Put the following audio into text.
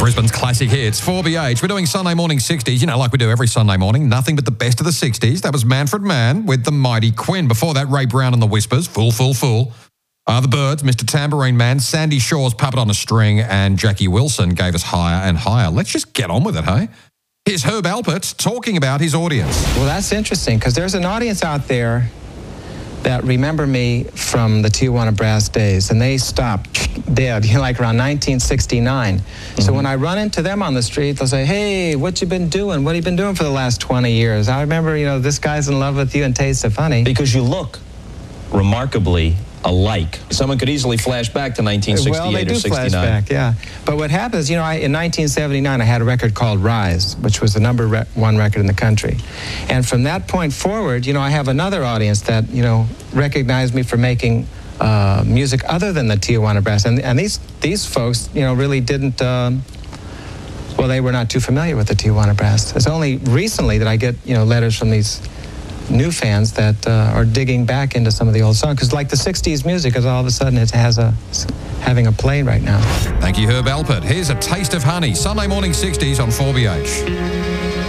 Brisbane's classic hits, 4BH. We're doing Sunday morning 60s, you know, like we do every Sunday morning. Nothing but the best of the 60s. That was Manfred Mann with The Mighty Quinn. Before that, Ray Brown and the Whispers, Fool, Fool, Fool. The Byrds, Mr. Tambourine Man, Sandy Shaw's Puppet on a String, and Jackie Wilson gave us Higher and Higher. Let's just get on with it, hey? Here's Herb Alpert talking about his audience. Well, that's interesting, because there's an audience out there that remember me from the Tijuana Brass days, and they stopped dead, like around 1969. So when I run into them on the street, they'll say, hey, what you been doing? What have you been doing for the last 20 years? I remember, this guy's in love with you and Tastes of Honey. Because you look remarkably alike. Someone could easily flash back to 1968 well, they or do 69. flash back, yeah. But what happens, in 1979, I had a record called Rise, which was the #1 record in the country. And from that point forward, I have another audience that, recognized me for making music other than the Tijuana Brass. And these folks, really didn't, well, they were not too familiar with the Tijuana Brass. It's only recently that I get, letters from these new fans that are digging back into some of the old songs, because like the 60s music is all of a sudden it has having a play right now. Thank you, Herb Alpert. Here's a taste of honey, Sunday morning 60s on 4BH.